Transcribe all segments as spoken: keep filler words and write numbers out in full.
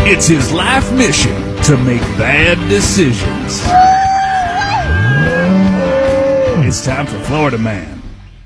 It's his life mission to make bad decisions. It's time for Florida Man.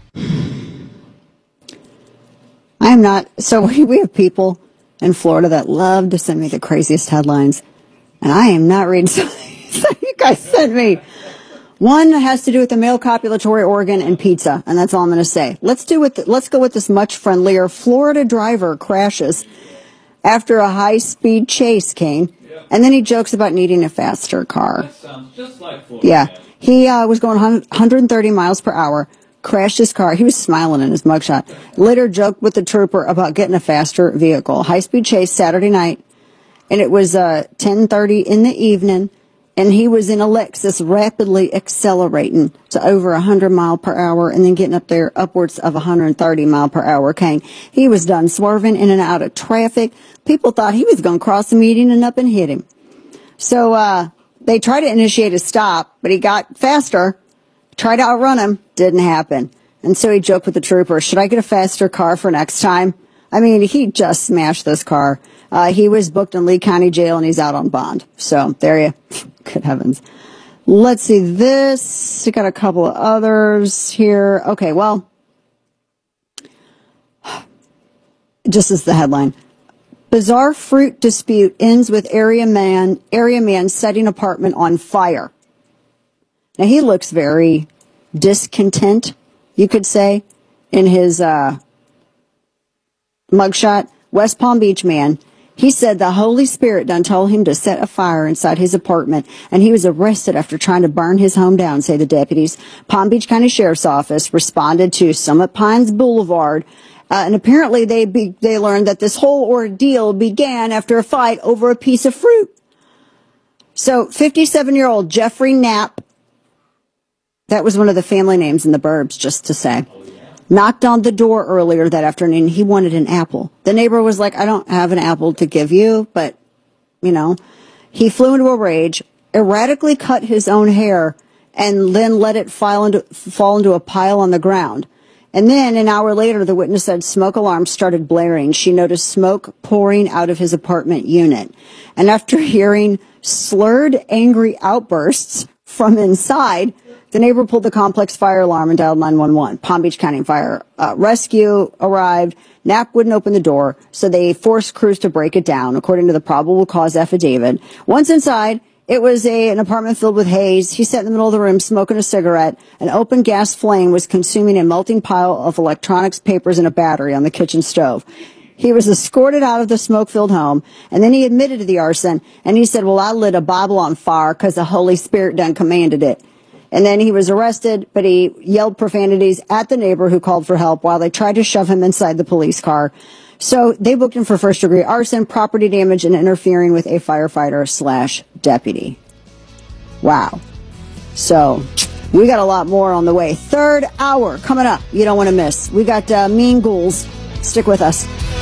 I am not. So we, we have people in Florida that love to send me the craziest headlines, and I am not reading some you guys sent me. One has to do with the male copulatory organ and pizza, and that's all I'm going to say. Let's do with let's go with this much friendlier. Florida driver crashes after a high-speed chase came, and then he jokes about needing a faster car. That sounds just like Florida. Yeah, he uh, was going one hundred thirty miles per hour, crashed his car. He was smiling in his mugshot. Later joked with the trooper about getting a faster vehicle. High-speed chase Saturday night, and it was uh, ten thirty in the evening. And he was in a Lexus rapidly accelerating to over one hundred mile per hour and then getting up there upwards of one hundred thirty mile per hour. King. He was done swerving in and out of traffic. People thought he was going to cross the median and up and hit him. So uh, they tried to initiate a stop, but he got faster, tried to outrun him, didn't happen. And so he joked with the trooper, should I get a faster car for next time? I mean, he just smashed this car. Uh, he was booked in Lee County Jail, and he's out on bond. So there you Good heavens. Let's see this. We got a couple of others here. Okay, well, just as the headline. Bizarre fruit dispute ends with area man, area man setting apartment on fire. Now, he looks very discontent, you could say, in his uh, mugshot. West Palm Beach man. He said the Holy Spirit done told him to set a fire inside his apartment, and he was arrested after trying to burn his home down, say the deputies. Palm Beach County Sheriff's Office responded to Summit Pines Boulevard, uh, and apparently they be, they learned that this whole ordeal began after a fight over a piece of fruit. So fifty-seven-year-old Jeffrey Knapp, that was one of the family names in the burbs, just to say, knocked on the door earlier that afternoon. He wanted an apple. The neighbor was like, I don't have an apple to give you, but, you know, he flew into a rage, erratically cut his own hair, and then let it fall into, fall into a pile on the ground. And then an hour later, the witness said smoke alarms started blaring. She noticed smoke pouring out of his apartment unit. And after hearing slurred, angry outbursts from inside, the neighbor pulled the complex fire alarm and dialed nine one one. Palm Beach County Fire uh, Rescue arrived. Knapp wouldn't open the door, so they forced crews to break it down, according to the probable cause affidavit. Once inside, it was a, an apartment filled with haze. He sat in the middle of the room smoking a cigarette. An open gas flame was consuming a melting pile of electronics, papers, and a battery on the kitchen stove. He was escorted out of the smoke-filled home, and then he admitted to the arson, and he said, well, I lit a Bible on fire because the Holy Spirit done commanded it. And then he was arrested, but he yelled profanities at the neighbor who called for help while they tried to shove him inside the police car. So they booked him for first-degree arson, property damage, and interfering with a firefighter slash deputy. Wow. So we got a lot more on the way. Third hour coming up. You don't want to miss. We got uh, Mean Ghouls. Stick with us.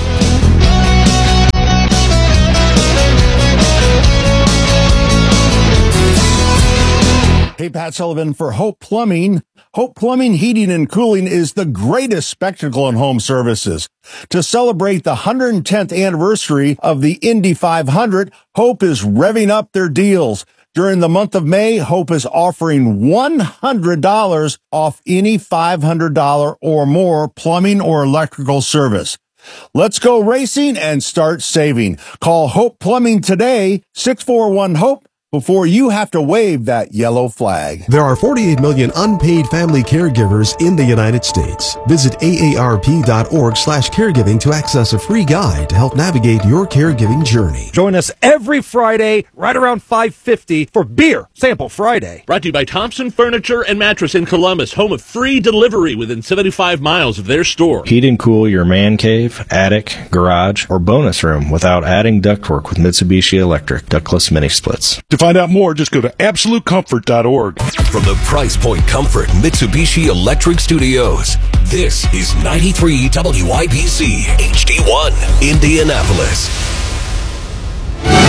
Hey, Pat Sullivan for Hope Plumbing. Hope Plumbing, Heating, and Cooling is the greatest spectacle in home services. To celebrate the one hundred tenth anniversary of the Indy five hundred, Hope is revving up their deals. During the month of May, Hope is offering one hundred dollars off any five hundred dollars or more plumbing or electrical service. Let's go racing and start saving. Call Hope Plumbing today, six four one HOPE. Before you have to wave that yellow flag. There are forty-eight million unpaid family caregivers in the United States. Visit A A R P dot org slash caregiving to access a free guide to help navigate your caregiving journey. Join us every Friday right around five fifty for Beer Sample Friday. Brought to you by Thompson Furniture and Mattress in Columbus, home of free delivery within seventy-five miles of their store. Heat and cool your man cave, attic, garage, or bonus room without adding ductwork with Mitsubishi Electric ductless mini splits. To find out more, just go to absolute comfort dot org. From the Price Point Comfort Mitsubishi Electric Studios, this is ninety-three W I B C H D one, Indianapolis.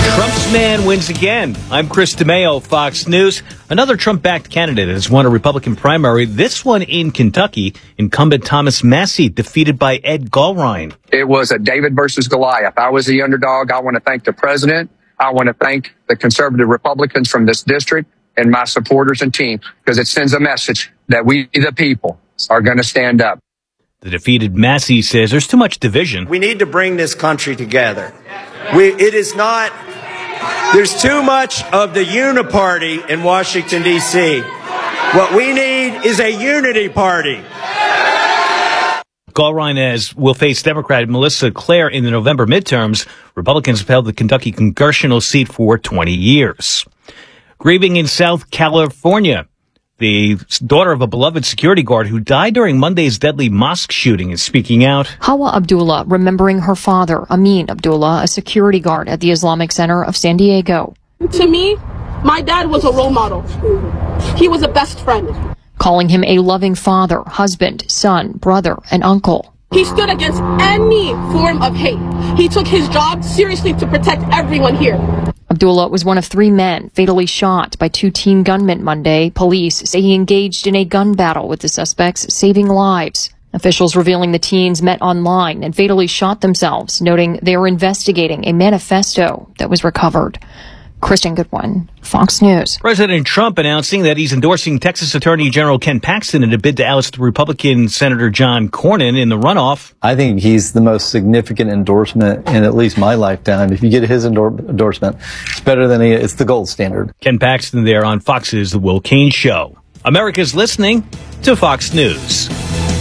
Trump's man wins again. I'm Chris DeMeo, Fox News. Another Trump-backed candidate has won a Republican primary, this one in Kentucky. Incumbent Thomas Massie defeated by Ed Gallrein. It was a David versus Goliath. I was the underdog. I want to thank the president. I want to thank the conservative Republicans from this district and my supporters and team, because it sends a message that we, the people, are going to stand up. The defeated Massie says there's too much division. We need to bring this country together. We, it is not, there's too much of the uniparty in Washington, D C What we need is a unity party. Gallrein as will face Democrat Melissa Claire in the November midterms. Republicans have held the Kentucky congressional seat for twenty years. Grieving in South California. The daughter of a beloved security guard who died during Monday's deadly mosque shooting is speaking out. Hawa Abdullah remembering her father, Amin Abdullah, a security guard at the Islamic Center of San Diego. To me, my dad was a role model. He was a best friend. Calling him a loving father, husband, son, brother, and uncle. He stood against any form of hate. He took his job seriously to protect everyone here. Abdullah was one of three men fatally shot by two teen gunmen Monday. Police say he engaged in a gun battle with the suspects, saving lives. Officials revealing the teens met online and fatally shot themselves, noting they are investigating a manifesto that was recovered. Kristen Goodwin, Fox News. President Trump announcing that he's endorsing Texas Attorney General Ken Paxton in a bid to oust Republican Senator John Cornyn in the runoff. I think he's the most significant endorsement in at least my lifetime. If you get his endor- endorsement, it's better than he, it's the gold standard. Ken Paxton there on Fox's The Will Cain Show. America's listening to Fox News.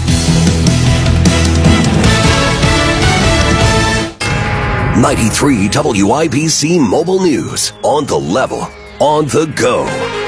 ninety-three W I B C Mobile News. On the level. On the go.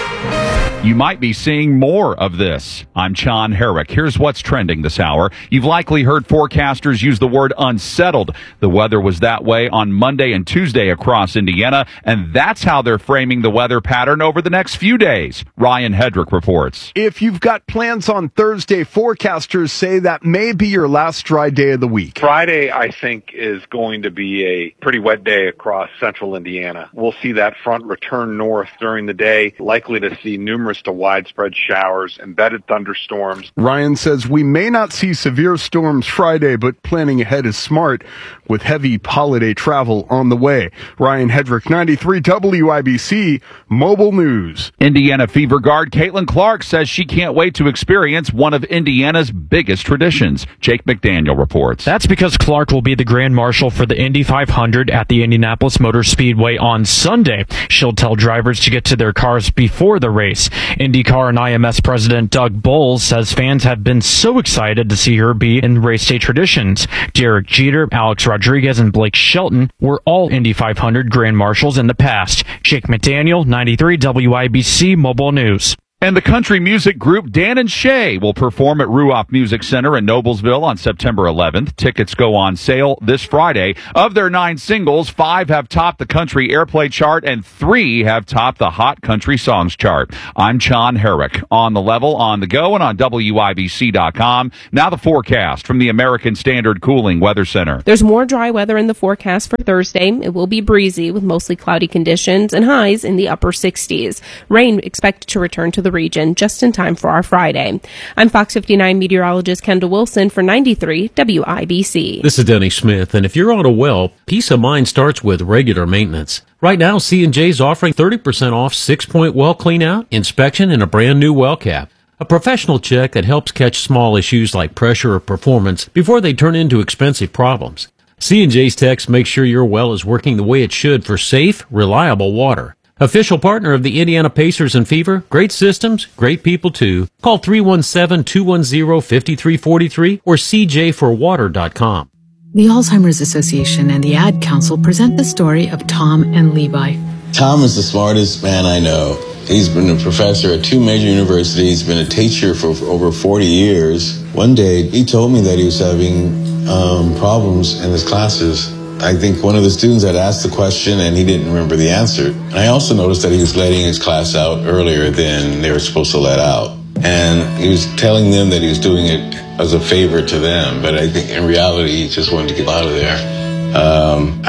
You might be seeing more of this. I'm John Herrick. Here's what's trending this hour. You've likely heard forecasters use the word unsettled. The weather was that way on Monday and Tuesday across Indiana, and that's how they're framing the weather pattern over the next few days. Ryan Hedrick reports. If you've got plans on Thursday, forecasters say that may be your last dry day of the week. Friday, I think, is going to be a pretty wet day across central Indiana. We'll see that front return north during the day, likely to see numerous to widespread showers, embedded thunderstorms. Ryan says we may not see severe storms Friday, but planning ahead is smart with heavy holiday travel on the way. Ryan Hedrick, ninety-three W I B C Mobile News. Indiana Fever guard Caitlin Clark says she can't wait to experience one of Indiana's biggest traditions. Jake McDaniel reports. That's because Clark will be the Grand Marshal for the Indy five hundred at the Indianapolis Motor Speedway on Sunday. She'll tell drivers to get to their cars before the race. IndyCar and I M S President Doug Bowles says fans have been so excited to see her be in race day traditions. Derek Jeter, Alex Rodriguez, and Blake Shelton were all Indy five hundred Grand Marshals in the past. Jake McDaniel, ninety-three W I B C Mobile News. And the country music group Dan and Shay will perform at Ruoff Music Center in Noblesville on September eleventh. Tickets go on sale this Friday. Of their nine singles, five have topped the country airplay chart and three have topped the hot country songs chart. I'm John Herrick. On the level, on the go, and on W I B C dot com. Now the forecast from the American Standard Cooling Weather Center. There's more dry weather in the forecast for Thursday. It will be breezy with mostly cloudy conditions and highs in the upper sixties. Rain expected to return to the region just in time for our Friday. I'm Fox fifty-nine meteorologist Kendall Wilson for ninety-three W I B C. This is Denny Smith, and if you're on a well, peace of mind starts with regular maintenance. Right now, C and J's offering thirty percent off six-point well cleanout, inspection, and a brand new well cap. A professional check that helps catch small issues like pressure or performance before they turn into expensive problems. C and J's techs make sure your well is working the way it should for safe, reliable water. Official partner of the Indiana Pacers and Fever. Great systems, great people too. Call three one seven, two one zero, five three four three or c j for water dot com. The Alzheimer's Association and the Ad Council present the story of Tom and Levi. Tom is the smartest man I know. He's been a professor at two major universities, been a teacher for over forty years. One day, he told me that he was having um, problems in his classes. I think one of the students had asked the question and he didn't remember the answer. And I also noticed that he was letting his class out earlier than they were supposed to let out. And he was telling them that he was doing it as a favor to them. But I think in reality, he just wanted to get out of there. Um,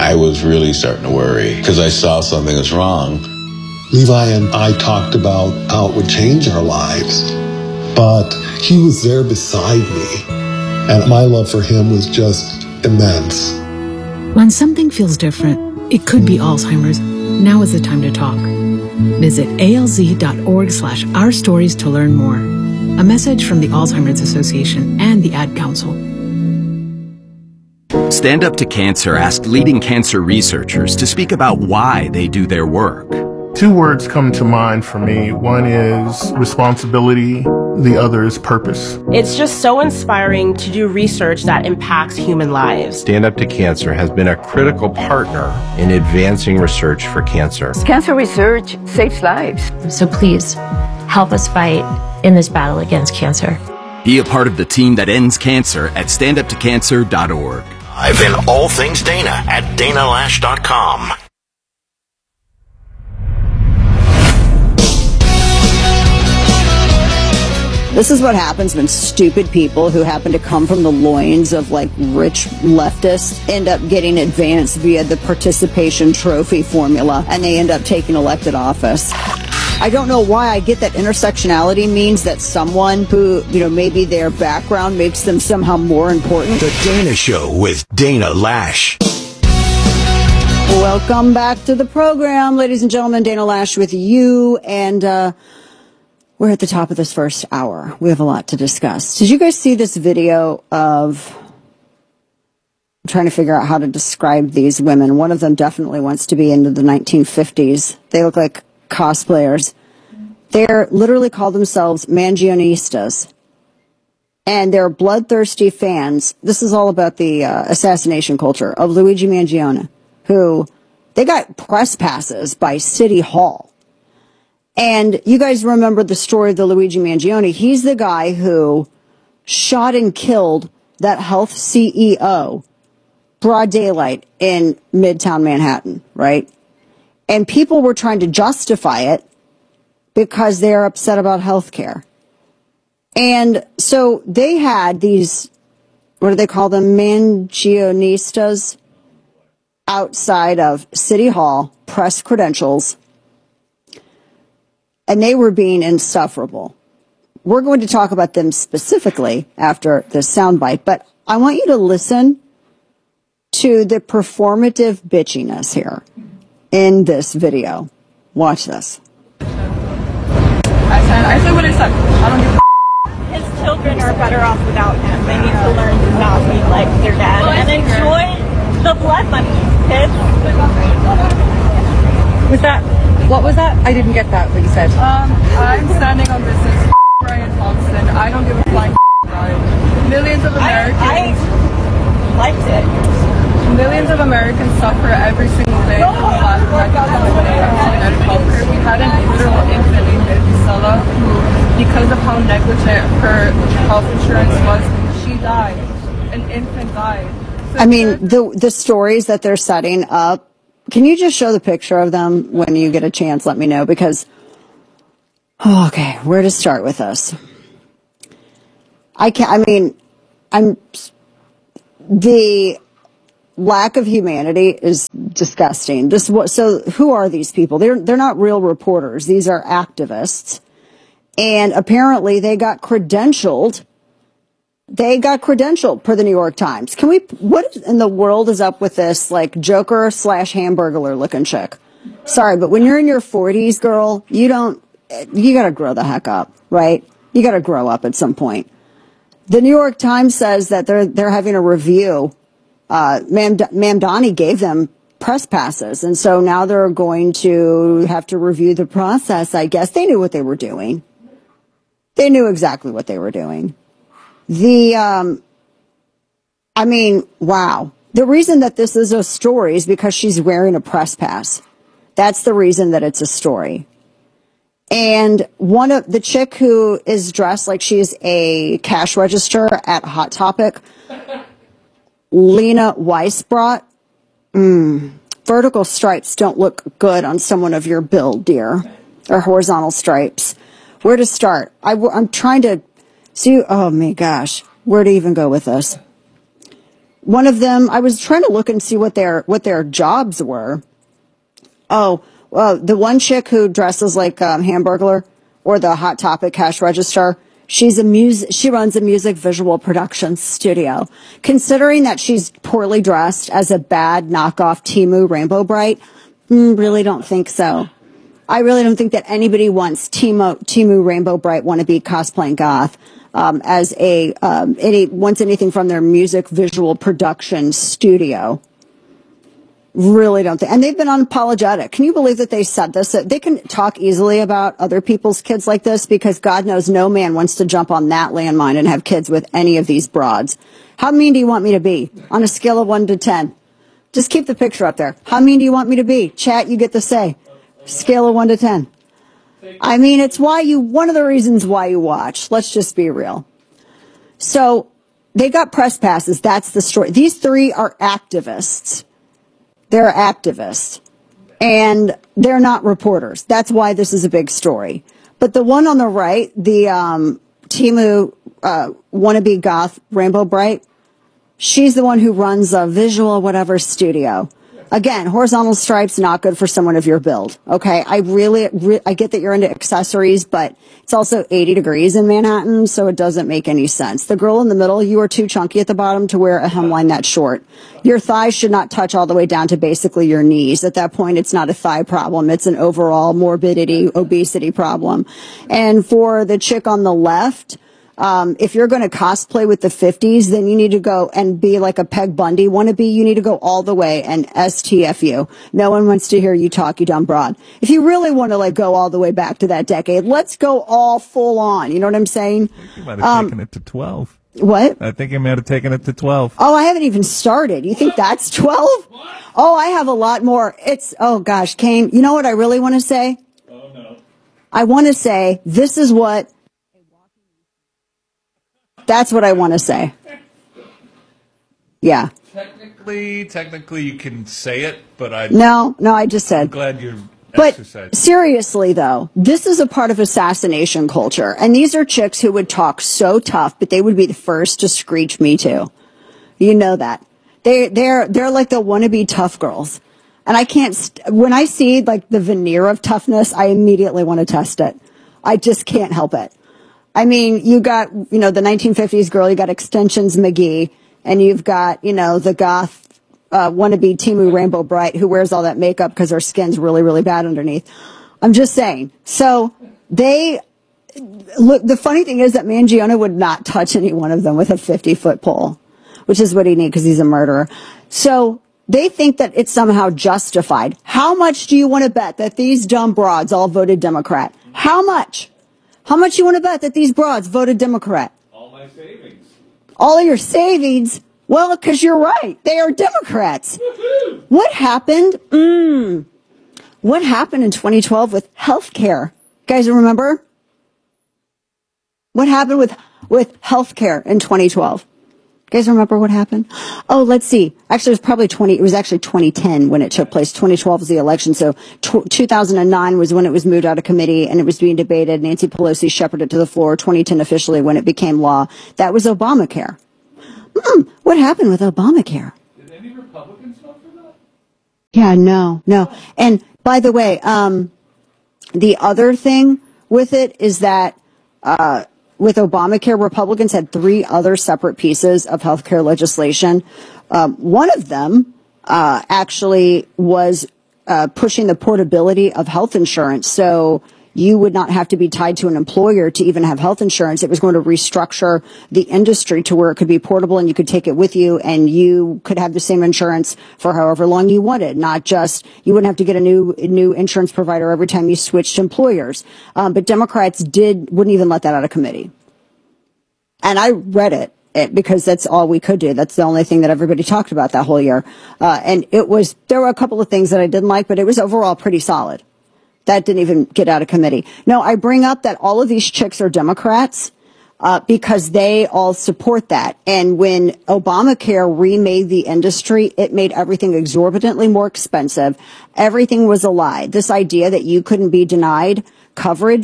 I was really starting to worry because I saw something was wrong. Levi and I talked about how it would change our lives, but he was there beside me, and my love for him was just immense. When something feels different, it could be Alzheimer's. Now is the time to talk. Visit alz.org slash our stories to learn more. A message from the Alzheimer's Association and the Ad Council. Stand Up to Cancer asked leading cancer researchers to speak about why they do their work. Two words come to mind for me. One is responsibility. The other is purpose. It's just so inspiring to do research that impacts human lives. Stand Up to Cancer has been a critical partner in advancing research for cancer. Cancer research saves lives. So please, help us fight in this battle against cancer. Be a part of the team that ends cancer at stand up to cancer dot org. I've been all things Dana at dana lash dot com. This is what happens when stupid people who happen to come from the loins of like rich leftists end up getting advanced via the participation trophy formula, and they end up taking elected office. I don't know why I get that intersectionality means that someone who, you know, maybe their background makes them somehow more important. The Dana Show with Dana Lash. Welcome back to the program, ladies and gentlemen. Dana Lash with you, and uh we're at the top of this first hour. We have a lot to discuss. Did you guys see this video of, I'm trying to figure out how to describe these women. One of them definitely wants to be into the nineteen fifties. They look like cosplayers. They're literally call themselves Mangionistas. And they're bloodthirsty fans. This is all about the uh, assassination culture of Luigi Mangione, who they got press passes by City Hall. And you guys remember the story of the Luigi Mangione. He's the guy who shot and killed that health C E O, broad daylight in Midtown Manhattan, right? And people were trying to justify it because they're upset about health care. And so they had these, what do they call them, Mangionistas outside of City Hall, press credentials, and they were being insufferable. We're going to talk about them specifically after this soundbite, but I want you to listen to the performative bitchiness here in this video. Watch this. I said, I said what I said. I don't give a His children are better off without him. They need to learn to not be like their dad and enjoy the blood money, kids. Was that, what was that? I didn't get that, what you said. Um, I'm standing on business, Brian Thompson. I don't give a flying Brian. Millions of Americans. I, I liked it. Millions of Americans suffer every single day from lack of and healthcare. We had an literal infant named Isabella who, because of how negligent her health insurance was, she died. An infant died. So I mean, the the stories that they're setting up. Can you just show the picture of them when you get a chance? Let me know, because, oh, okay, where to start with this? I can't, I mean, I'm, the lack of humanity is disgusting. This, so who are these people? They're, they're not real reporters. These are activists. And apparently they got credentialed. They got credentialed per the New York Times. Can we, what in the world is up with this, like, Joker slash Hamburglar looking chick? Sorry, but when you're in your forties, girl, you don't, you gotta grow the heck up, right? You gotta grow up at some point. The New York Times says that they're, they're having a review. Uh, Mamdani gave them press passes, and so now they're going to have to review the process, I guess. They knew what they were doing. They knew exactly what they were doing. The, um, I mean, wow. The reason that this is a story is because she's wearing a press pass. That's the reason that it's a story. And one of the chick who is dressed like she's a cash register at Hot Topic, Lena Weisbrot, mm, vertical stripes don't look good on someone of your build, dear. Or horizontal stripes. Where to start? I, I'm trying to see, oh my gosh, where to even go with this? one of them, I was trying to look and see what their what their jobs were. Oh, well, the one chick who dresses like um, Hamburglar or the Hot Topic cash register, she's a music, she runs a music visual production studio. Considering that she's poorly dressed as a bad knockoff Temu Rainbow Bright, mm, really don't think so. I really don't think that anybody wants Temu, Temu Rainbow Bright wannabe cosplaying goth um, as a um, any wants anything from their music visual production studio. Really don't think. And they've been unapologetic. Can you believe that they said this? That they can talk easily about other people's kids like this because God knows no man wants to jump on that landmine and have kids with any of these broads. How mean do you want me to be on a scale of one to ten? Just keep the picture up there. How mean do you want me to be? Chat, you get to say. Scale of one to ten. I mean, it's why you, one of the reasons why you watch. Let's just be real. So they got press passes. That's the story. These three are activists. They're activists. And they're not reporters. That's why this is a big story. But the one on the right, the um, Temu uh, wannabe goth Rainbow Bright, she's the one who runs a visual whatever studio. Again, horizontal stripes, not good for someone of your build. Okay. I really, re- I get that you're into accessories, but it's also eighty degrees in Manhattan, so it doesn't make any sense. The girl in the middle, you are too chunky at the bottom to wear a hemline that short. Your thighs should not touch all the way down to basically your knees. At that point, it's not a thigh problem. It's an overall morbidity, obesity problem. And for the chick on the left, Um, if you're going to cosplay with the fifties, then you need to go and be like a Peg Bundy wannabe. You need to go all the way and S T F U. No one wants to hear you talk, you dumb broad. If you really want to like go all the way back to that decade, let's go all full on. You know what I'm saying? I think you might have um, taken it to twelve. What? I think you might have taken it to twelve. Oh, I haven't even started. You think that's twelve? Oh, I have a lot more. It's, oh gosh, Kane, you know what I really want to say? Oh no. I want to say this is what That's what I want to say. Yeah. Technically, technically you can say it, but I No, no, I just said. I'm glad you're But exercising. seriously, though, this is a part of assassination culture. And these are chicks who would talk so tough, but they would be the first to screech me too. You know that. They, they're, they're like the wannabe tough girls. And I can't, st- when I see like the veneer of toughness, I immediately want to test it. I just can't help it. I mean, you got, you know, the nineteen fifties girl, you got Extensions McGee, and you've got, you know, the goth, uh, wannabe Temu Rainbow Bright who wears all that makeup because her skin's really, really bad underneath. I'm just saying. So they, look, the funny thing is that Mangione would not touch any one of them with a fifty foot pole, which is what he needs because he's a murderer. So they think that it's somehow justified. How much do you want to bet that these dumb broads all voted Democrat? How much? How much you want to bet that these broads voted Democrat? All my savings. All of your savings? Well, because you're right. They are Democrats. Woo-hoo! What happened? Mm, what happened in twenty twelve with health care? Guys, remember? What happened with, with health care in twenty twelve? You guys remember what happened? Oh, let's see. Actually, it was probably twenty, it was actually twenty ten when it took place. twenty twelve was the election. So t- two thousand nine was when it was moved out of committee and it was being debated. Nancy Pelosi shepherded it to the floor. twenty ten officially when it became law. That was Obamacare. Mm, what happened with Obamacare? Did any Republicans vote for that? Yeah, no, no. And by the way, um, the other thing with it is that, uh, with Obamacare, Republicans had three other separate pieces of healthcare legislation. Um, one of them uh, actually was uh, pushing the portability of health insurance. So you would not have to be tied to an employer to even have health insurance. It was going to restructure the industry to where it could be portable and you could take it with you and you could have the same insurance for however long you wanted, not just, you wouldn't have to get a new, new insurance provider every time you switched employers. Um, but Democrats did, wouldn't even let that out of committee. And I read it, it because that's all we could do. That's the only thing that everybody talked about that whole year. Uh, and it was, there were a couple of things that I didn't like, but it was overall pretty solid. That didn't even get out of committee. No, I bring up that all of these chicks are Democrats uh, because they all support that. And when Obamacare remade the industry, it made everything exorbitantly more expensive. Everything was a lie. This idea that you couldn't be denied coverage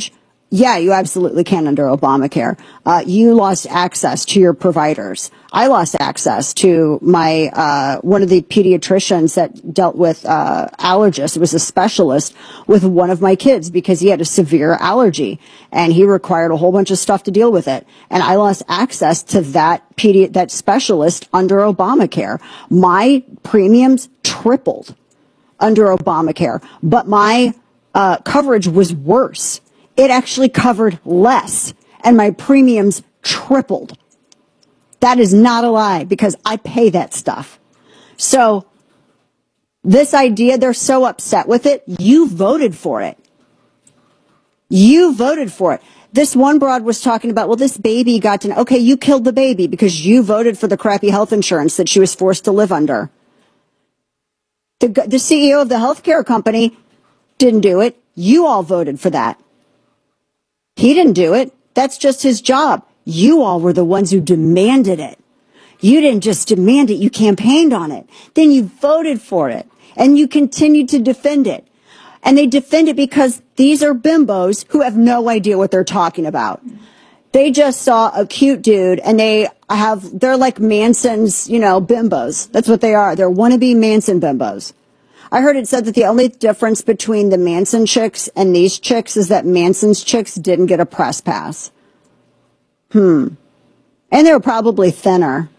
yeah, you absolutely can under Obamacare. Uh, you lost access to your providers. I lost access to my, uh, one of the pediatricians that dealt with, uh, allergists. It was a specialist with one of my kids because he had a severe allergy and he required a whole bunch of stuff to deal with it. And I lost access to that pedi- that specialist under Obamacare. My premiums tripled under Obamacare, but my, uh, coverage was worse. It actually covered less, and my premiums tripled. That is not a lie, because I pay that stuff. So, this idea, they're so upset with it. You voted for it. You voted for it. This one broad was talking about, well, this baby got to, okay, you killed the baby because you voted for the crappy health insurance that she was forced to live under. The, the C E O of the healthcare company didn't do it. You all voted for that. He didn't do it. That's just his job. You all were the ones who demanded it. You didn't just demand it. You campaigned on it. Then you voted for it. And you continued to defend it. And they defend it because these are bimbos who have no idea what they're talking about. They just saw a cute dude and they have, they're like Manson's, you know, bimbos. That's what they are. They're wannabe Manson bimbos. I heard it said that the only difference between the Manson chicks and these chicks is that Manson's chicks didn't get a press pass. Hmm. And they were probably thinner.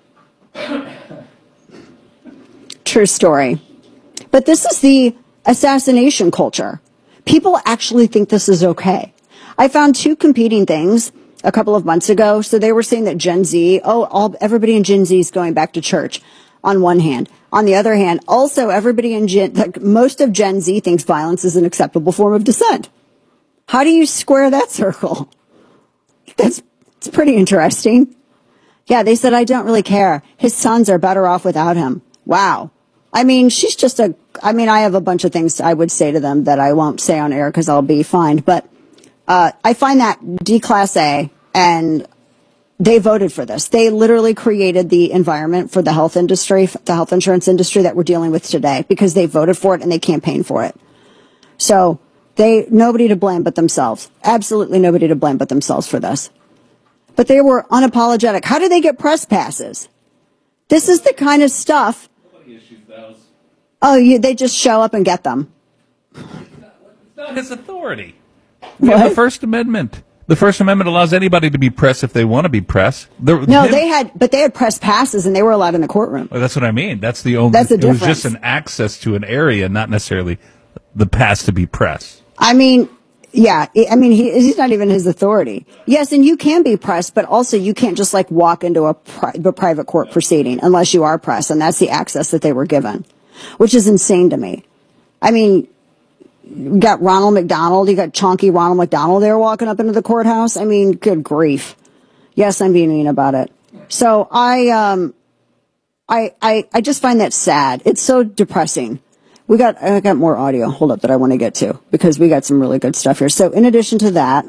True story. But this is the assassination culture. People actually think this is okay. I found two competing things a couple of months ago. So they were saying that Gen Z, oh, all, everybody in Gen Z is going back to church on one hand. On the other hand, also everybody in Gen, like most of Gen Z thinks violence is an acceptable form of dissent. How do you square that circle? That's, it's pretty interesting. Yeah, they said, I don't really care. His sons are better off without him. Wow. I mean, she's just a, I mean, I have a bunch of things I would say to them that I won't say on air because I'll be fined. But uh, I find that D-Class A, and they voted for this. They literally created the environment for the health industry, the health insurance industry that we're dealing with today because they voted for it and they campaigned for it. So they, nobody to blame but themselves. Absolutely nobody to blame but themselves for this. But they were unapologetic. How did they get press passes? This is the kind of stuff. Nobody issues those. Oh, you, they just show up and get them. It's not his authority. We have the First Amendment. The First Amendment allows anybody to be press if they want to be press. There, no, him, they had, but they had press passes and they were allowed in the courtroom. Well, that's what I mean. That's the only. That's the it difference. was just an access to an area, not necessarily the pass to be press. I mean, yeah. I mean, he, he's not even his authority. Yes, and you can be press, but also you can't just like walk into a, pri- a private court proceeding unless you are press, and that's the access that they were given, which is insane to me. I mean. You got Ronald McDonald, you got chonky Ronald McDonald there walking up into the courthouse. I mean, good grief. Yes, I'm being mean about it. So I, um, I, I, I just find that sad. It's so depressing. We got, I got more audio. Hold up that I want to get to because we got some really good stuff here. So in addition to that,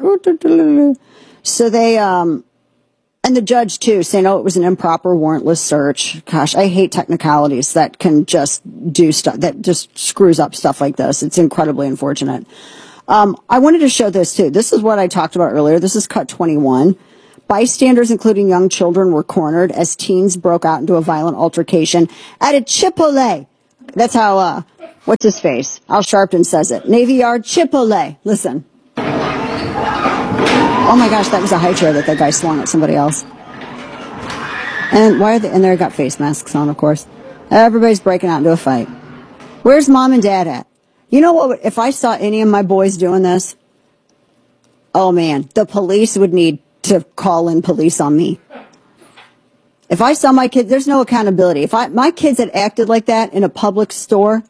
so they, um, and the judge too saying, oh, it was an improper warrantless search. Gosh, I hate technicalities that can just do stuff that just screws up stuff like this. It's incredibly unfortunate. Um, I wanted to show this too. This is what I talked about earlier. This is cut twenty-one. Bystanders, including young children, were cornered as teens broke out into a violent altercation at a Chipotle. That's how, uh, what's his face? Al Sharpton says it. Navy Yard Chipotle. Listen. Oh my gosh, that was a high chair that that guy swung at somebody else. And why are they, and they got face masks on, of course. Everybody's breaking out into a fight. Where's mom and dad at? You know what, if I saw any of my boys doing this, oh man, the police would need to call in police on me. If I saw my kids, there's no accountability. If I, my kids had acted like that in a public store,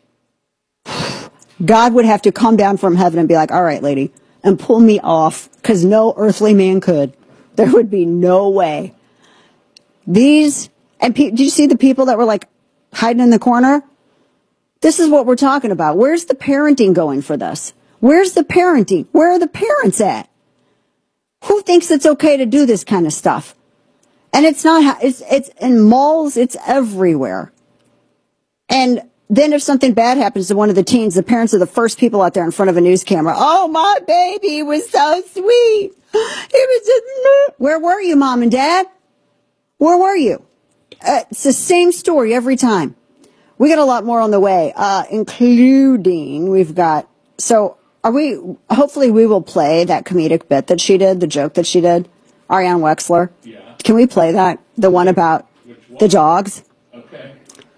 God would have to come down from heaven and be like, all right, lady, and pull me off, because no earthly man could. There would be no way. These, and pe- did you see the people that were like hiding in the corner? This is what we're talking about. Where's the parenting going for this? Where's the parenting? Where are the parents at? Who thinks it's okay to do this kind of stuff? And it's not, it's, it's in malls, it's everywhere. And then if something bad happens to one of the teens, the parents are the first people out there in front of a news camera. Oh, my baby was so sweet. He was just, where were you, mom and dad? Where were you? Uh, it's the same story every time. We got a lot more on the way, uh, including we've got, so are we, hopefully we will play that comedic bit that she did, the joke that she did, Ariane Wexler. Yeah. Can we play that? The one about one? The dogs? Okay.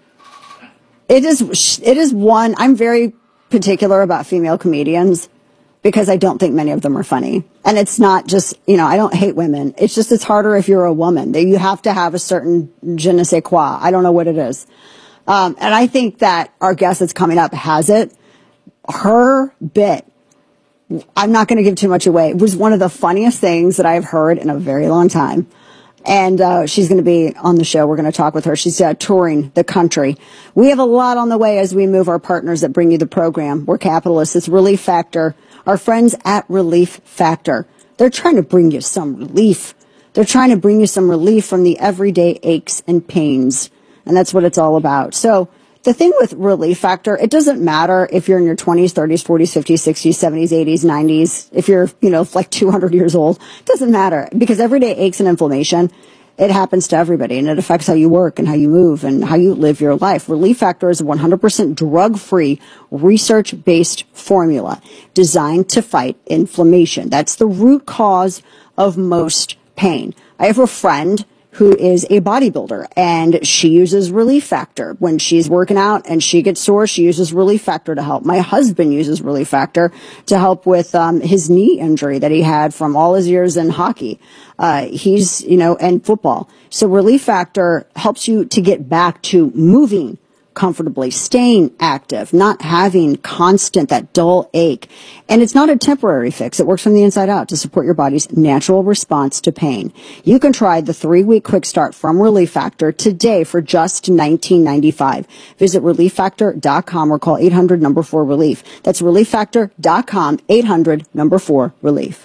It is, it is one, I'm very particular about female comedians because I don't think many of them are funny. And it's not just, you know, I don't hate women. It's just, it's harder if you're a woman. You have to have a certain je ne sais quoi. I don't know what it is. Um, and I think that our guest that's coming up has it. Her bit, I'm not going to give too much away. It was one of the funniest things that I've heard in a very long time. And uh, she's going to be on the show. We're going to talk with her. She's uh, touring the country. We have a lot on the way as we move our partners that bring you the program. We're capitalists. It's Relief Factor. Our friends at Relief Factor. They're trying to bring you some relief. They're trying to bring you some relief from the everyday aches and pains. And that's what it's all about. So the thing with Relief Factor, it doesn't matter if you're in your twenties, thirties, forties, fifties, sixties, seventies, eighties, nineties, if you're, you know, like two hundred years old, it doesn't matter because everyday aches and inflammation, it happens to everybody and it affects how you work and how you move and how you live your life. Relief Factor is a one hundred percent drug-free, research-based formula designed to fight inflammation. That's the root cause of most pain. I have a friend who is a bodybuilder, and she uses Relief Factor. When she's working out and she gets sore, she uses Relief Factor to help. My husband uses Relief Factor to help with um, his knee injury that he had from all his years in hockey. Uh, he's, you know, and football. So Relief Factor helps you to get back to moving comfortably, staying active, not having constant, that dull ache. And it's not a temporary fix. It works from the inside out to support your body's natural response to pain. You can try the three-week quick start from Relief Factor today for just nineteen ninety-five. Visit relief factor dot com or call eight hundred number four relief. That's relief factor dot com, eight hundred number four relief.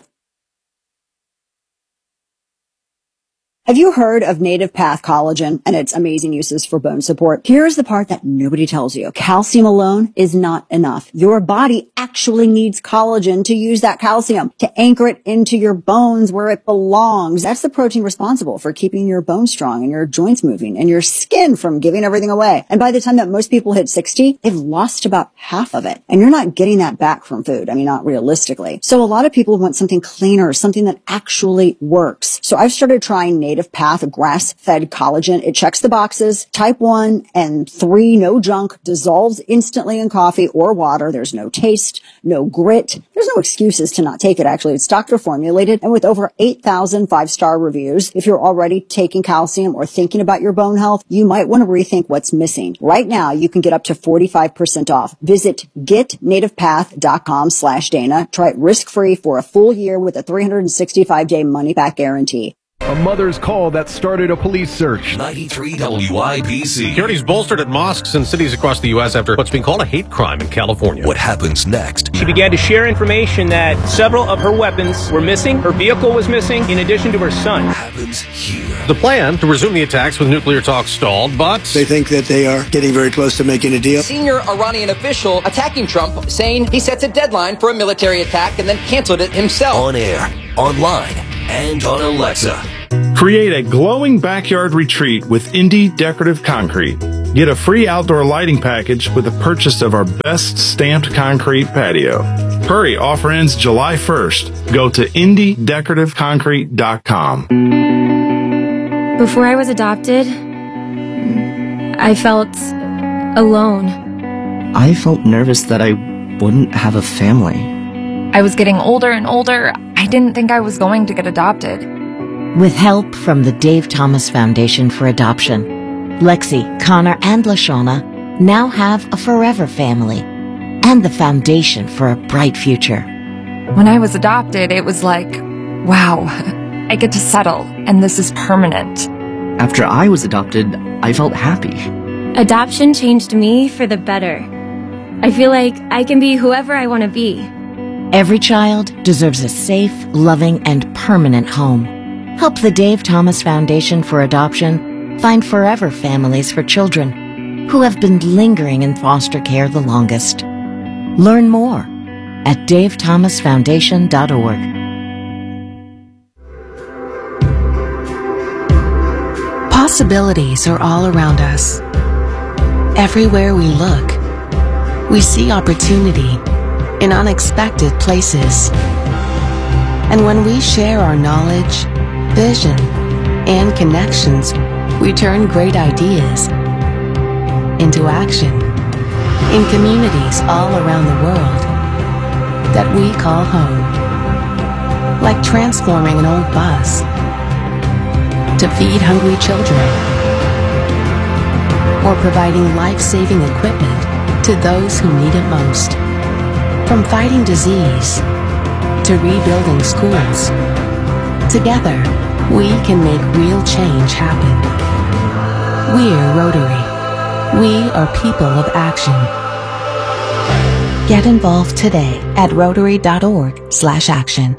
Have you heard of Native Path Collagen and its amazing uses for bone support? Here's the part that nobody tells you. Calcium alone is not enough. Your body actually needs collagen to use that calcium, to anchor it into your bones where it belongs. That's the protein responsible for keeping your bones strong and your joints moving and your skin from giving everything away. And by the time that most people hit sixty, they've lost about half of it. And you're not getting that back from food. I mean, not realistically. So a lot of people want something cleaner, something that actually works. So I've started trying Native Path grass-fed collagen. It checks the boxes. Type one and three, no junk, dissolves instantly in coffee or water. There's no taste, no grit. There's no excuses to not take it, actually. It's doctor formulated and with over eight thousand five-star reviews. If you're already taking calcium or thinking about your bone health, you might want to rethink what's missing. Right now, you can get up to forty-five percent off. Visit get native path dot com slash Dana. Try it risk-free for a full year with a three hundred sixty-five day money-back guarantee. A mother's call that started a police search. ninety-three W I B C. Security's bolstered at mosques and cities across the U S after what's being called a hate crime in California. What happens next? She began to share information that several of her weapons were missing, her vehicle was missing, in addition to her son. What happens here? The plan to resume the attacks with nuclear talks stalled, but they think that they are getting very close to making a deal. Senior Iranian official attacking Trump, saying he sets a deadline for a military attack and then canceled it himself. On air, online, and on Alexa. Create a glowing backyard retreat with Indie Decorative Concrete. Get a free outdoor lighting package with the purchase of our best stamped concrete patio. Hurry, offer ends July first. Go to indie decorative concrete dot com. Before I was adopted, I felt alone. I felt nervous that I wouldn't have a family. I was getting older and older. I didn't think I was going to get adopted. With help from the Dave Thomas Foundation for Adoption, Lexi, Connor, and LaShawna now have a forever family and the foundation for a bright future. When I was adopted, it was like, wow, I get to settle, and this is permanent. After I was adopted, I felt happy. Adoption changed me for the better. I feel like I can be whoever I want to be. Every child deserves a safe, loving, and permanent home. Help the Dave Thomas Foundation for Adoption find forever families for children. who have been lingering in foster care the longest. Learn more at dave thomas foundation dot org. Possibilities are all around us. Everywhere we look, we see opportunity in unexpected places. And when we share our knowledge, vision, and connections, we turn great ideas into action in communities all around the world that we call home. Like transforming an old bus to feed hungry children, or providing life-saving equipment to those who need it most. From fighting disease to rebuilding schools, together we can make real change happen. We're Rotary. We are people of action. Get involved today at rotary.org slash action.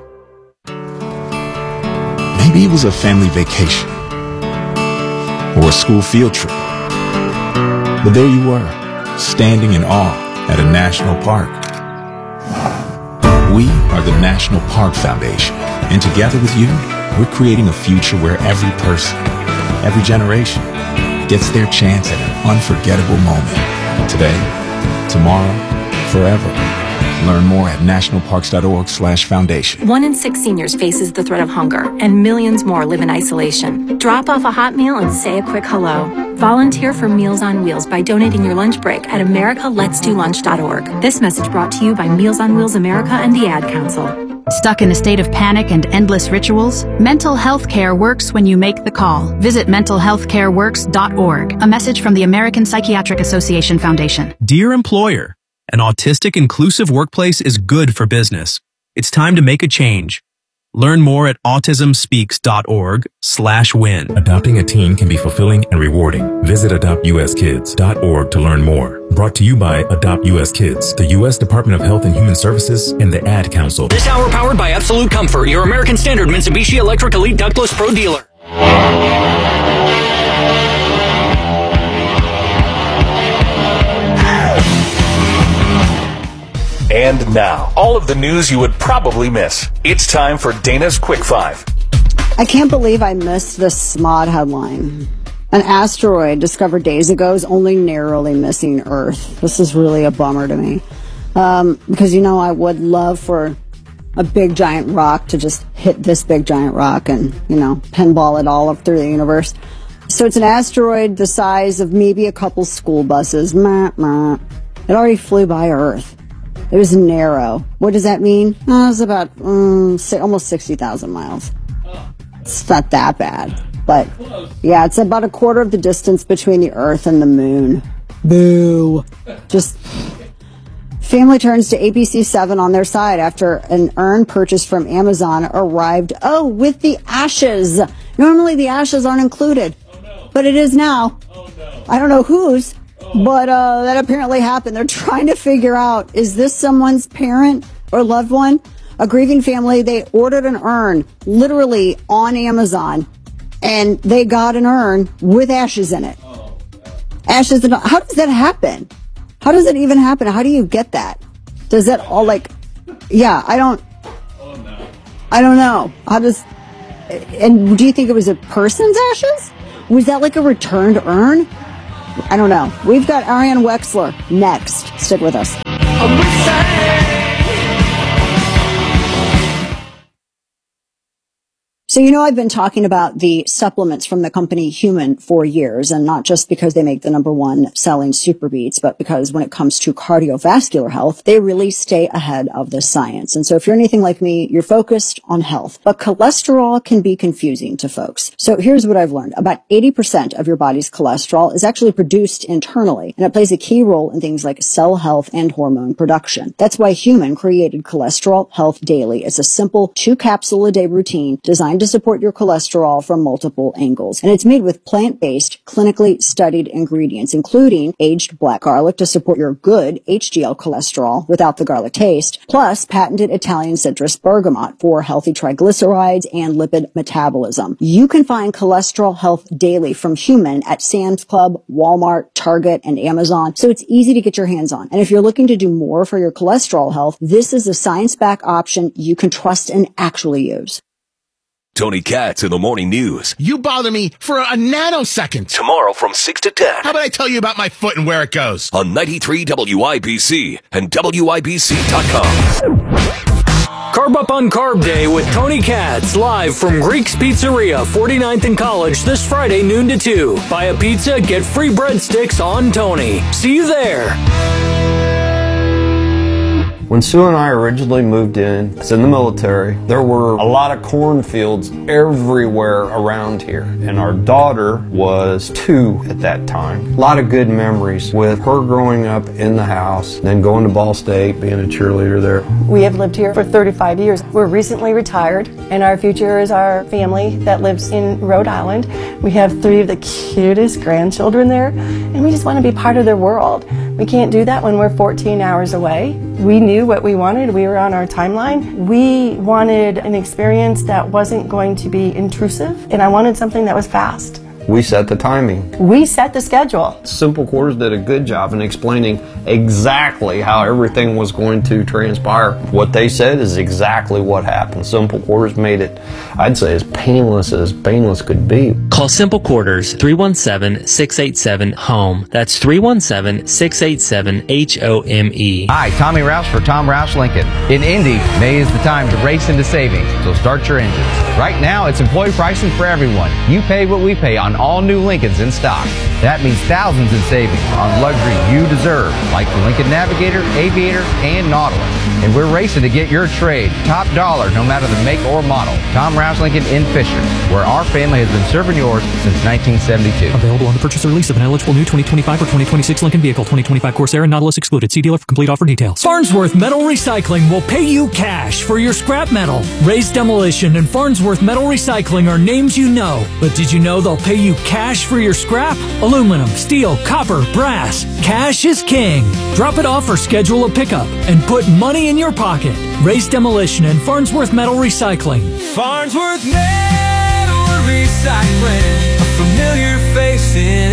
Maybe it was a family vacation or a school field trip. But there you were, standing in awe at a national park. We are the National Park Foundation, and together with you, we're creating a future where every person, every generation, gets their chance at an unforgettable moment. Today, tomorrow, forever. Learn more at nationalparks.org slash foundation. One in six seniors faces the threat of hunger, and millions more live in isolation. Drop off a hot meal and say a quick hello. Volunteer for Meals on Wheels by donating your lunch break at america lets do lunch dot org. This message brought to you by Meals on Wheels America and the Ad Council. Stuck in a state of panic and endless rituals? Mental health care works when you make the call. Visit mental health care works dot org. A message from the American Psychiatric Association Foundation. Dear employer, an autistic inclusive workplace is good for business. It's time to make a change. Learn more at autism speaks dot org slash win. Adopting a teen can be fulfilling and rewarding. Visit adopt u s kids dot org to learn more. Brought to you by Adopt U S Kids, the U S Department of Health and Human Services, and the Ad Council. This hour powered by Absolute Comfort, your American Standard Mitsubishi Electric Elite Ductless Pro dealer. And now, all of the news you would probably miss. It's time for Dana's Quick Five. I can't believe I missed this S M O D headline. An asteroid discovered days ago is only narrowly missing Earth. This is really a bummer to me. Um, because, you know, I would love for a big giant rock to just hit this big giant rock and, you know, pinball it all up through the universe. So it's an asteroid the size of maybe a couple school buses. Meh, meh. It already flew by Earth. It was narrow. What does that mean? Oh, it was about um, almost sixty thousand miles. It's not that bad. But, yeah, it's about a quarter of the distance between the Earth and the Moon. Boo. Just, family turns to A B C seven on their side after an urn purchased from Amazon arrived, oh, with the ashes. Normally the ashes aren't included. Oh, no. But it is now. Oh, no. I don't know whose. But uh, that apparently happened. They're trying to figure out, is this someone's parent or loved one? A grieving family, they ordered an urn literally on Amazon, and they got an urn with ashes in it. Ashes in it. How does that happen? How does it even happen? How do you get that? Does that all like, yeah, I don't, I don't know. How does, and do you think it was a person's ashes? Was that like a returned urn? I don't know. We've got Ariane Wexler next. Stick with us. So, you know, I've been talking about the supplements from the company Human for years, and not just because they make the number one selling Super Beats, but because when it comes to cardiovascular health, they really stay ahead of the science. And so if you're anything like me, you're focused on health, but cholesterol can be confusing to folks. So here's what I've learned. About eighty percent of your body's cholesterol is actually produced internally, and it plays a key role in things like cell health and hormone production. That's why Human created Cholesterol Health Daily. It's a simple two capsule a day routine designed designed to support your cholesterol from multiple angles. And it's made with plant-based, clinically studied ingredients, including aged black garlic to support your good H D L cholesterol without the garlic taste, plus patented Italian citrus bergamot for healthy triglycerides and lipid metabolism. You can find Cholesterol Health Daily from Human at Sam's Club, Walmart, Target, and Amazon, so it's easy to get your hands on. And if you're looking to do more for your cholesterol health, this is a science-backed option you can trust and actually use. Tony Katz in the Morning News. You bother me for a nanosecond. Tomorrow from six to ten. How about I tell you about my foot and where it goes? On ninety-three W I B C and W I B C dot com. Carb Up on Carb Day with Tony Katz, live from Greek's Pizzeria, forty-ninth and College, this Friday, noon to two. Buy a pizza, get free breadsticks on Tony. See you there. When Sue and I originally moved in, I was in the military, there were a lot of cornfields everywhere around here. And our daughter was two at that time. A lot of good memories with her growing up in the house, then going to Ball State, being a cheerleader there. We have lived here for thirty-five years. We're recently retired, and our future is our family that lives in Rhode Island. We have three of the cutest grandchildren there, and we just want to be part of their world. We can't do that when we're fourteen hours away. We knew what we wanted. We were on our timeline. We wanted an experience that wasn't going to be intrusive, and I wanted something that was fast. We set the timing. We set the schedule. Simple Quarters did a good job in explaining exactly how everything was going to transpire. What they said is exactly what happened. Simple Quarters made it, I'd say, as painless as painless could be. Call Simple Quarters three one seven, six eight seven, HOME. That's three one seven, six eight seven, H O M E. Hi, Tommy Rouse for Tom Rouse Lincoln. In Indy, May is the time to race into savings, so start your engines. Right now, it's employee pricing for everyone. You pay what we pay on all new Lincolns in stock. That means thousands in savings on luxury you deserve, like the Lincoln Navigator, Aviator, and Nautilus. And we're racing to get your trade top dollar no matter the make or model. Tom Rouse Lincoln in Fisher, where our family has been serving yours since nineteen seventy-two. Available on the purchase or lease of an eligible new twenty twenty-five or twenty twenty-six Lincoln vehicle. twenty twenty-five Corsair and Nautilus excluded. See dealer for complete offer details. Farnsworth Metal Recycling will pay you cash for your scrap metal. Race Demolition and Farnsworth Metal Recycling are names you know. But did you know they'll pay you cash for your scrap? Aluminum, steel, copper, brass. Cash is king. Drop it off or schedule a pickup and put money in your pocket. Race Demolition and Farnsworth Metal Recycling. Farnsworth Metal Recycling, a familiar face in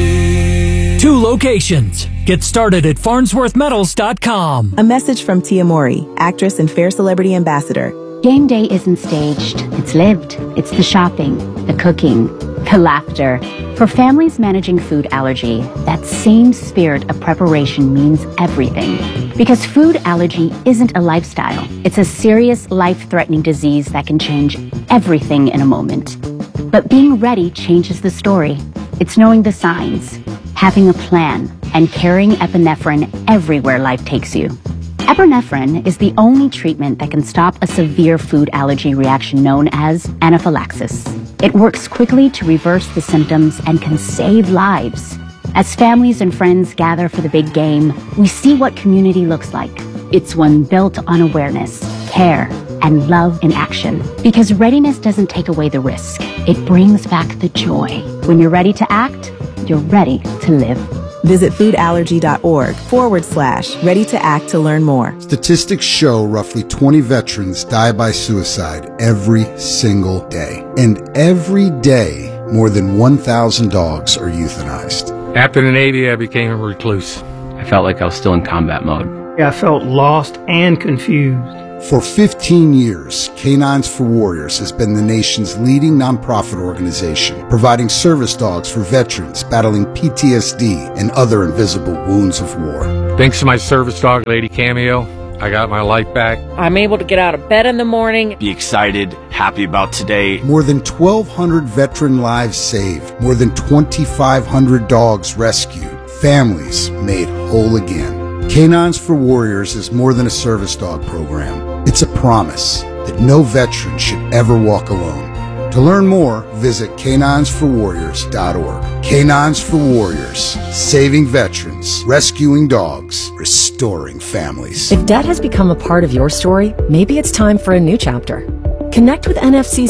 Indy. Two locations. Get started at farnsworth metals dot com. A message from Tia Mowry, actress and Fair Celebrity Ambassador. Game day isn't staged. It's lived. It's the shopping, the cooking, the laughter. For families managing food allergy, that same spirit of preparation means everything. Because food allergy isn't a lifestyle. It's a serious, life-threatening disease that can change everything in a moment. But being ready changes the story. It's knowing the signs, having a plan, and carrying epinephrine everywhere life takes you. Epinephrine is the only treatment that can stop a severe food allergy reaction known as anaphylaxis. It works quickly to reverse the symptoms and can save lives. As families and friends gather for the big game, we see what community looks like. It's one built on awareness, care, and love in action. Because readiness doesn't take away the risk. It brings back the joy. When you're ready to act, you're ready to live. Visit foodallergy.org forward slash ready to act to learn more. Statistics show roughly twenty veterans die by suicide every single day. And every day, more than one thousand dogs are euthanized. After the Navy, I became a recluse. I felt like I was still in combat mode. I felt lost and confused. For fifteen years, Canines for Warriors has been the nation's leading nonprofit organization, providing service dogs for veterans battling P T S D and other invisible wounds of war. Thanks to my service dog, Lady Cameo, I got my life back. I'm able to get out of bed in the morning. Be excited, happy about today. More than twelve hundred veteran lives saved, more than twenty-five hundred dogs rescued, families made whole again. Canines for Warriors is more than a service dog program. It's a promise that no veteran should ever walk alone. To learn more, visit canines for warriors dot org. Canines for Warriors, saving veterans, rescuing dogs, restoring families. If debt has become a part of your story, maybe it's time for a new chapter. Connect with N F C C.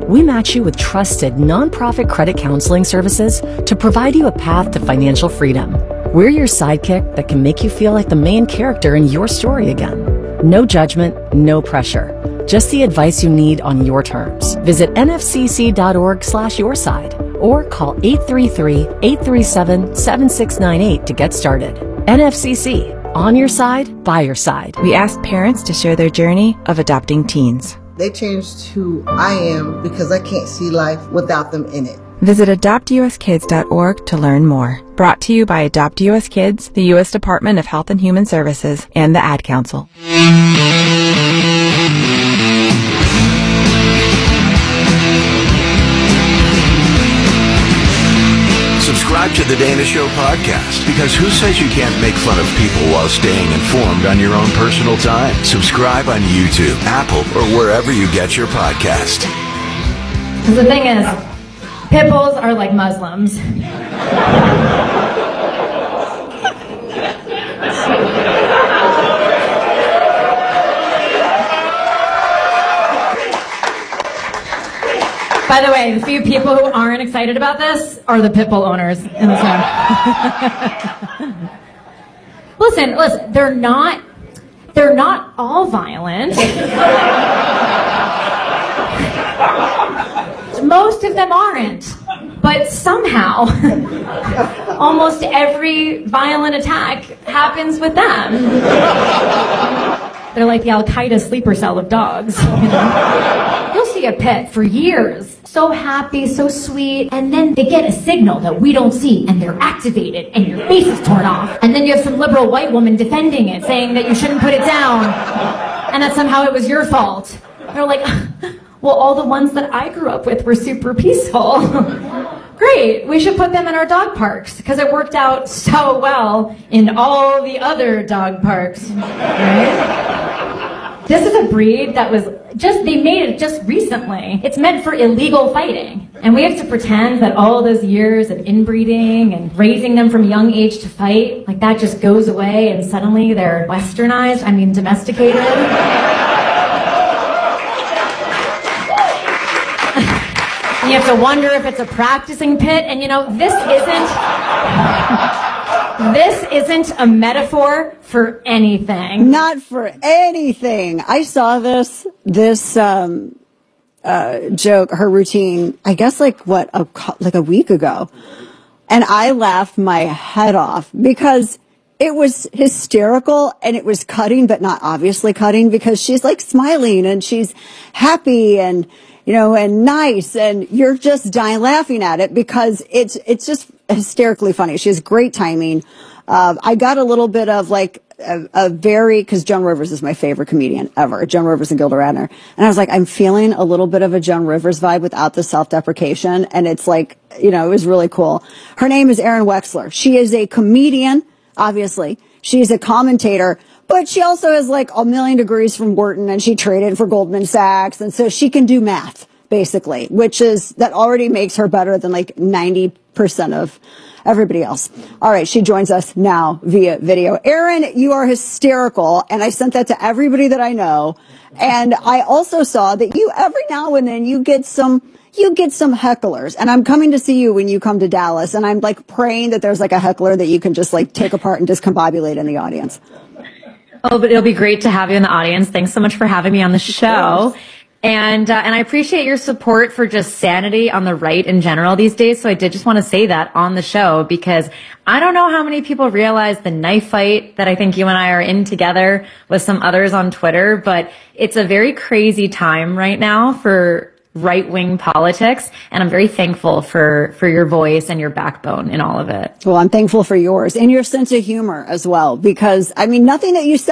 We match you with trusted nonprofit credit counseling services to provide you a path to financial freedom. We're your sidekick that can make you feel like the main character in your story again. No judgment, no pressure. Just the advice you need on your terms. Visit nfcc.org slash your side or call eight three three, eight three seven, seven six nine eight to get started. N F C C, on your side, by your side. We asked parents to share their journey of adopting teens. They changed who I am because I can't see life without them in it. Visit adopt u s kids dot org to learn more. Brought to you by Adopt U S Kids, the U S Department of Health and Human Services, and the Ad Council. Subscribe to the Dana Show podcast, because who says you can't make fun of people while staying informed on your own personal time? Subscribe on YouTube, Apple, or wherever you get your podcast. The thing is, pit bulls are like Muslims. By the way, the few people who aren't excited about this are the pit bull owners in this room. listen, listen, they're not, they're not all violent. Most of them aren't. But somehow, almost every violent attack happens with them. They're like the Al-Qaeda sleeper cell of dogs. You know? You'll see a pet for years, so happy, so sweet, and then they get a signal that we don't see, and they're activated, and your face is torn off. And then you have some liberal white woman defending it, saying that you shouldn't put it down, and that somehow it was your fault. They're like, well, all the ones that I grew up with were super peaceful. Great, we should put them in our dog parks, because it worked out so well in all the other dog parks, right? This is a breed that was just, they made it just recently. It's meant for illegal fighting. And we have to pretend that all those years of inbreeding and raising them from a young age to fight, like that just goes away and suddenly they're westernized, I mean domesticated. And you have to wonder if it's a practicing pit, and you know, this isn't, this isn't a metaphor for anything. Not for anything. I saw this, this, um, uh, joke, her routine, I guess like what, a, like a week ago. And I laughed my head off because it was hysterical and it was cutting, but not obviously cutting, because she's like smiling and she's happy and, you know, and nice, and you're just dying laughing at it because it's, it's just hysterically funny. She has great timing. Uh, I got a little bit of like a, a very, cause Joan Rivers is my favorite comedian ever, Joan Rivers and Gilda Radner. And I was like, I'm feeling a little bit of a Joan Rivers vibe without the self-deprecation. And it's like, you know, it was really cool. Her name is Erin Wexler. She is a comedian, obviously. She's a commentator, but she also has like a million degrees from Wharton, and she traded for Goldman Sachs. And so she can do math, basically, which is, that already makes her better than like ninety percent of everybody else. All right. She joins us now via video. Erin, you are hysterical. And I sent that to everybody that I know. And I also saw that you, every now and then, you get some, you get some hecklers, and I'm coming to see you when you come to Dallas, and I'm like praying that there's like a heckler that you can just like take apart and discombobulate in the audience. Oh, but it'll be great to have you in the audience. Thanks so much for having me on the show. And, uh, and I appreciate your support for just sanity on the right in general these days. So I did just want to say that on the show, because I don't know how many people realize the knife fight that I think you and I are in together with some others on Twitter, but it's a very crazy time right now for right-wing politics, and I'm very thankful for, for your voice and your backbone in all of it. Well, I'm thankful for yours and your sense of humor as well, because, I mean, nothing that you said